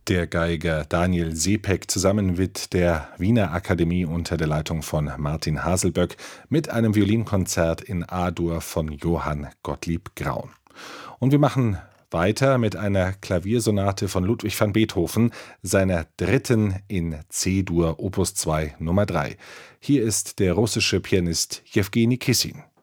Der Geiger Daniel Sepek zusammen mit der Wiener Akademie unter der Leitung von Martin Haselböck mit einem Violinkonzert in A-Dur von Johann Gottlieb Graun. Und wir machen weiter mit einer Klaviersonate von Ludwig van Beethoven, seiner dritten in C-Dur, Opus 2, Nummer 3. Hier ist der russische Pianist Jewgeni Kissin.